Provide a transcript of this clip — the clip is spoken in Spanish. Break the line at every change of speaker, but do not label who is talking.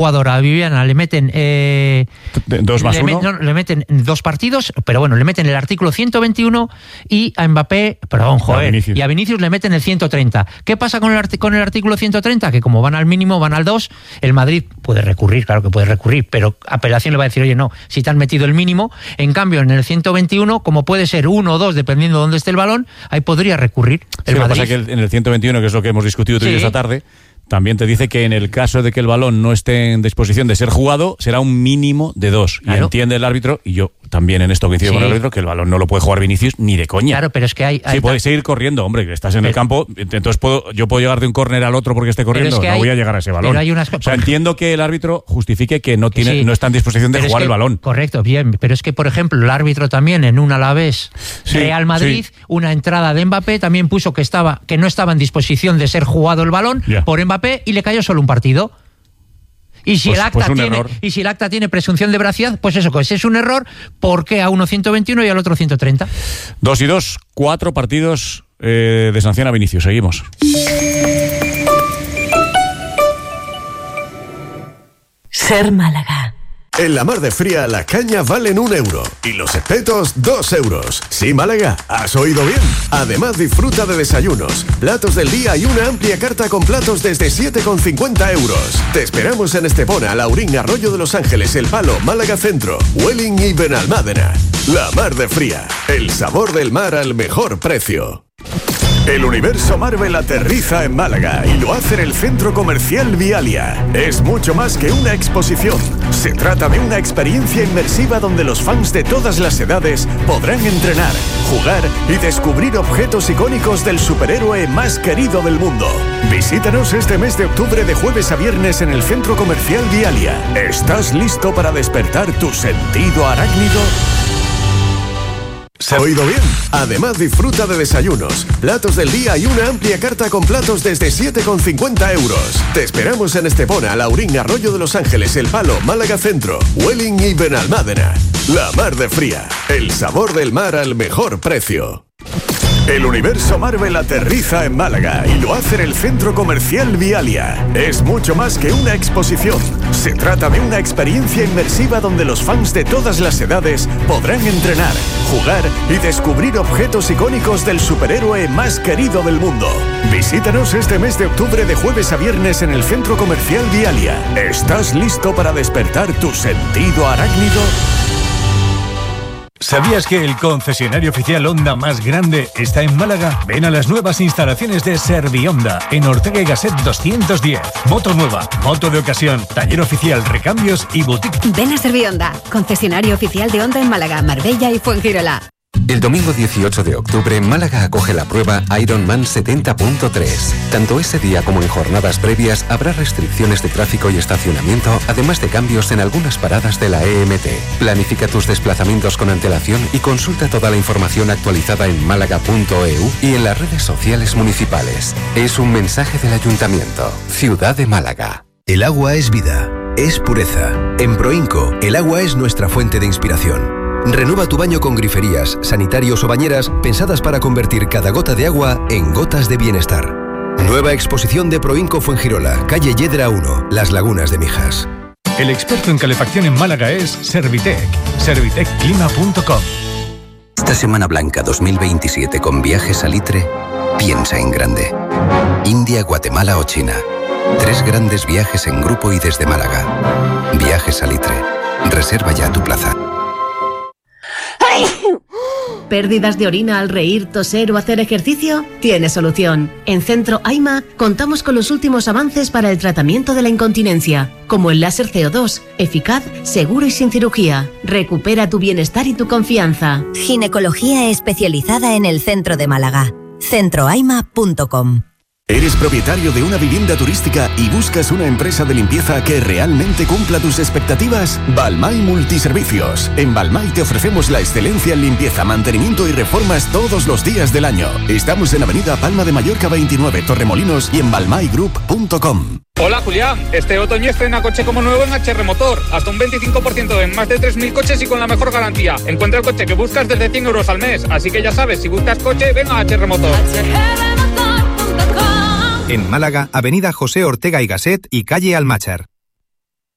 jugador a Viviana le meten
2 más 1.
Le meten 2 partidos, pero bueno, le meten el artículo 121 y a Mbappé, y a Vinicius le meten el 130. ¿Qué pasa con el artículo 130? Que como van al mínimo, van al 2, el Madrid puede recurrir, claro que puede recurrir, pero apelación le va a decir, oye, no, si te han metido el mínimo. En cambio, en el 121, como puede ser 1 o 2, dependiendo de dónde esté el balón, ahí podría recurrir el Madrid.
Lo que pasa es que en el 121, que es lo que hemos discutido tú y yo esta tarde, también te dice que en el caso de que el balón no esté en disposición de ser jugado, será un mínimo de 2. Claro. Y entiende el árbitro, y yo también en esto coincido con el árbitro, que el balón no lo puede jugar Vinicius ni de coña.
Claro, pero es que
puedes seguir corriendo, hombre, que estás en el campo, entonces yo puedo llegar de un córner al otro porque esté corriendo, no voy a llegar a ese balón. O sea, entiendo que el árbitro justifique que no está en disposición de jugar el balón.
Correcto, bien, pero es que, por ejemplo, el árbitro también en un Alavés Real Madrid, una entrada de Mbappé, también puso que no estaba en disposición de ser jugado el balón por Mbappé y le cayó solo un partido. Y si el acta tiene presunción de veracidad, pues eso, pues es un error. ¿Por qué a uno 121 y al otro 130?
2 y 2, 4 partidos de sanción a Vinicius. Seguimos.
Ser Málaga.
En la Mar de Fría la caña valen 1 euro y los espetos 2 euros. Sí, Málaga, has oído bien. Además disfruta de desayunos, platos del día y una amplia carta con platos desde 7,50 euros. Te esperamos en Estepona, Laurín, Arroyo de los Ángeles, El Palo, Málaga Centro, Welling y Benalmádena. La Mar de Fría, el sabor del mar al mejor precio. El universo Marvel aterriza en Málaga y lo hace en el Centro Comercial Vialia. Es mucho más que una exposición. Se trata de una experiencia inmersiva donde los fans de todas las edades podrán entrenar, jugar y descubrir objetos icónicos del superhéroe más querido del mundo. Visítanos este mes de octubre de jueves a viernes en el Centro Comercial Vialia. ¿Estás listo para despertar tu sentido arácnido? ¿Se ha oído bien? Además disfruta de desayunos, platos del día y una amplia carta con platos desde 7,50 euros. Te esperamos en Estepona, Laurín, Arroyo de los Ángeles, El Palo, Málaga Centro, Welling y Benalmádena. La Mar de Fría, el sabor del mar al mejor precio. El universo Marvel aterriza en Málaga y lo hace en el Centro Comercial Vialia. Es mucho más que una exposición. Se trata de una experiencia inmersiva donde los fans de todas las edades podrán entrenar, jugar y descubrir objetos icónicos del superhéroe más querido del mundo. Visítanos este mes de octubre de jueves a viernes en el Centro Comercial Vialia. ¿Estás listo para despertar tu sentido arácnido?
¿Sabías que el concesionario oficial Honda más grande está en Málaga? Ven a las nuevas instalaciones de Servihonda en Ortega y Gasset 210. Moto nueva, moto de ocasión, taller oficial, recambios y boutique.
Ven a Servihonda, concesionario oficial de Honda en Málaga, Marbella y Fuengirola.
El domingo 18 de octubre, Málaga acoge la prueba Ironman 70.3. Tanto ese día como en jornadas previas habrá restricciones de tráfico y estacionamiento, además de cambios en algunas paradas de la EMT. Planifica tus desplazamientos con antelación y consulta toda la información actualizada en málaga.eu y en las redes sociales municipales. Es un mensaje del Ayuntamiento. Ciudad de Málaga.
El agua es vida, es pureza. En Proinco, el agua es nuestra fuente de inspiración. Renueva tu baño con griferías, sanitarios o bañeras pensadas para convertir cada gota de agua en gotas de bienestar. Nueva exposición de Proinco Fuengirola, calle Yedra 1, Las Lagunas de Mijas.
El experto en calefacción en Málaga es Servitec. Serviteclima.com.
Esta Semana Blanca 2027 con Viajes Salitre, piensa en grande. India, Guatemala o China. 3 grandes viajes en grupo y desde Málaga. Viajes Salitre. Reserva ya tu plaza.
¿Pérdidas de orina al reír, toser o hacer ejercicio? Tiene solución. En Centro AIMA contamos con los últimos avances para el tratamiento de la incontinencia, como el láser CO2, eficaz, seguro y sin cirugía. Recupera tu bienestar y tu confianza.
Ginecología especializada en el centro de Málaga. centroaima.com.
¿Eres propietario de una vivienda turística y buscas una empresa de limpieza que realmente cumpla tus expectativas? Balmay Multiservicios. En Balmay te ofrecemos la excelencia en limpieza, mantenimiento y reformas todos los días del año. Estamos en Avenida Palma de Mallorca 29, Torremolinos y en balmaygroup.com.
Hola Julián, este otoño estrena coche como nuevo en HR Motor. Hasta un 25% en más de 3.000 coches y con la mejor garantía. Encuentra el coche que buscas desde 100 euros al mes. Así que ya sabes, si buscas coche, ven a HR Motor.
En Málaga, Avenida José Ortega y Gasset y calle Almáchar.